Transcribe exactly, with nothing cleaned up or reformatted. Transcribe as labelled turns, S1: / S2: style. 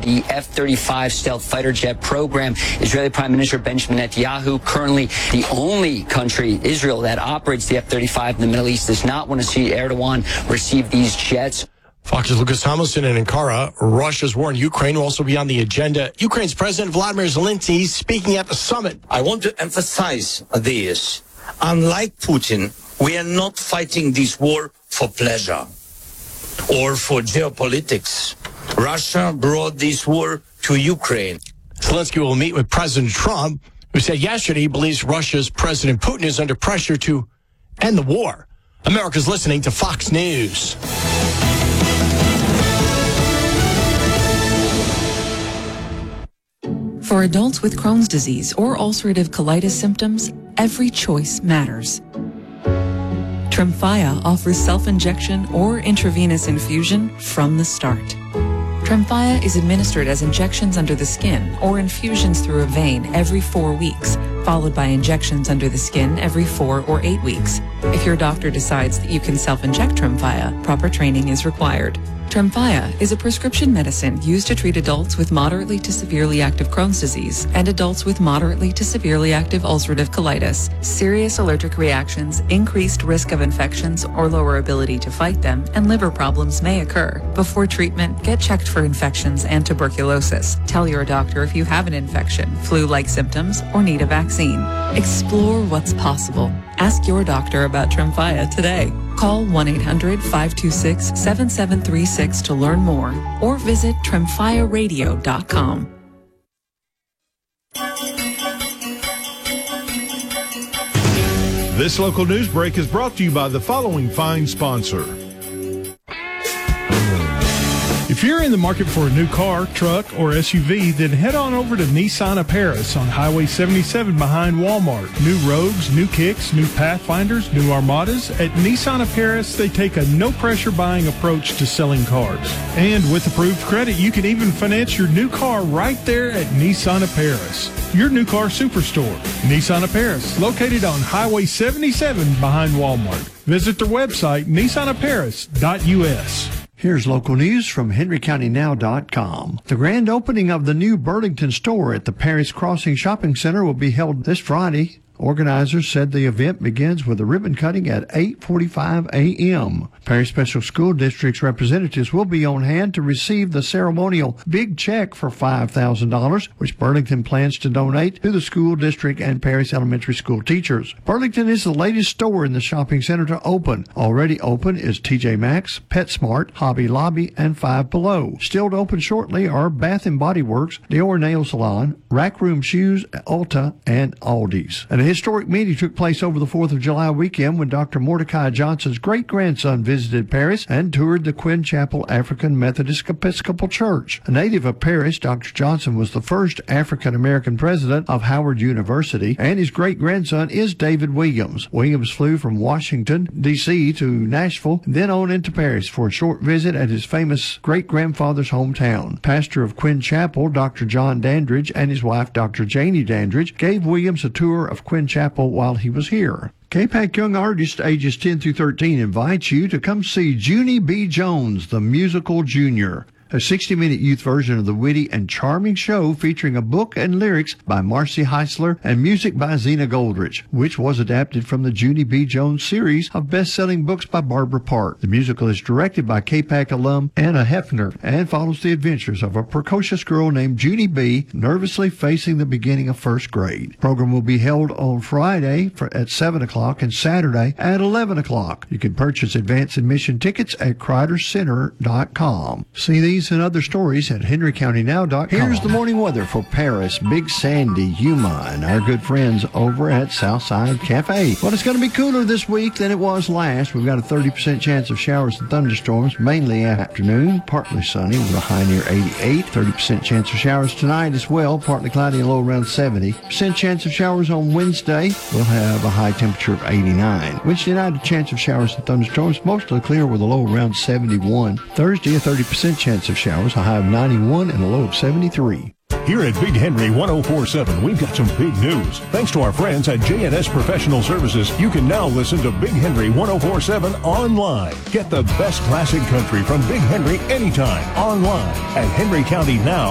S1: the F thirty-five stealth fighter jet program. Israeli Prime Minister Benjamin Netanyahu, currently the only country, Israel, that operates the F thirty-five in the Middle East, does not want to see Erdogan receive these jets.
S2: Fox's Lucas Tomlinson in Ankara. Russia's war in Ukraine will also be on the agenda. Ukraine's President Vladimir Zelensky speaking at the summit.
S3: I want to emphasize this. Unlike Putin, we are not fighting this war for pleasure or for geopolitics. Russia brought this war to Ukraine.
S2: Zelensky will meet with President Trump, who said yesterday he believes Russia's President Putin is under pressure to end the war. America's listening to Fox News.
S4: For adults with Crohn's disease or ulcerative colitis symptoms, every choice matters. Tremfya offers self-injection or intravenous infusion from the start. Tremfya is administered as injections under the skin or infusions through a vein every four weeks, followed by injections under the skin every four or eight weeks. If your doctor decides that you can self-inject Tremfya, proper training is required. Tremfya is a prescription medicine used to treat adults with moderately to severely active Crohn's disease and adults with moderately to severely active ulcerative colitis. Serious allergic reactions, increased risk of infections or lower ability to fight them, and liver problems may occur. Before treatment, get checked for infections and tuberculosis. Tell your doctor if you have an infection, flu-like symptoms, or need a vaccine. Explore what's possible. Ask your doctor about Tremfya today. Call one eight hundred five two six seven seven three six to learn more or visit tremfya radio dot com.
S5: This local news break is brought to you by the following fine sponsor. If you're in the market for a new car, truck, or S U V, then head on over to Nissan of Paris on Highway seventy-seven behind Walmart. New Rogues, new Kicks, new Pathfinders, new Armadas. At Nissan of Paris, they take a no-pressure buying approach to selling cars. And with approved credit, you can even finance your new car right there at Nissan of Paris, your new car superstore. Nissan of Paris, located on Highway seventy-seven behind Walmart. Visit their website, nissan of paris dot u s.
S6: Here's local news from henry county now dot com. The grand opening of the new Burlington store at the Paris Crossing Shopping Center will be held this Friday. Organizers said the event begins with a ribbon cutting at eight forty-five a.m. Perry Special School District's representatives will be on hand to receive the ceremonial big check for five thousand dollars, which Burlington plans to donate to the school district and Paris Elementary School teachers. Burlington is the latest store in the shopping center to open. Already open is T J Maxx, PetSmart, Hobby Lobby, and Five Below. Still to open shortly are Bath and Body Works, Dior Nail Salon, Rack Room Shoes, Ulta, and Aldi's. And a historic meeting took place over the fourth of July weekend when Doctor Mordecai Johnson's great-grandson visited Paris and toured the Quinn Chapel African Methodist Episcopal Church. A native of Paris, Doctor Johnson was the first African-American president of Howard University, and his great-grandson is David Williams. Williams flew from Washington, D C to Nashville, then on into Paris for a short visit at his famous great-grandfather's hometown. Pastor of Quinn Chapel, Doctor John Dandridge, and his wife, Doctor Janie Dandridge, gave Williams a tour of Quinn Chapel while he was here. K PAC Young Artists ages ten through thirteen invites you to come see Junie B. Jones, the Musical Junior, a sixty-minute youth version of the witty and charming show featuring a book and lyrics by Marcy Heisler and music by Zena Goldrich, which was adapted from the Junie B. Jones series of best-selling books by Barbara Park. The musical is directed by K PAC alum Anna Hefner and follows the adventures of a precocious girl named Junie B. nervously facing the beginning of first grade. The program will be held on Friday for, at seven o'clock and Saturday at eleven o'clock. You can purchase advance admission tickets at crider center dot com. See these and other stories at henry county now dot com. Here's the morning weather for Paris, Big Sandy, Yuma, and our good friends over at Southside Cafe. Well, it's going to be cooler this week than it was last. We've got a thirty percent chance of showers and thunderstorms, mainly afternoon, partly sunny with a high near eighty-eight. thirty percent chance of showers tonight as well, partly cloudy and low around seventy. percent chance of showers on Wednesday. We'll have a high temperature of eighty-nine. Wednesday night, a chance of showers and thunderstorms, mostly clear with a low around seventy-one. Thursday, a thirty percent chance of showers, a high of ninety-one and a low of seventy-three.
S5: Here at Big Henry one oh four point seven, we've got some big news. Thanks to our friends at J and S Professional Services, you can now listen to Big Henry one oh four point seven online. Get the best classic country from Big Henry anytime online at henry county now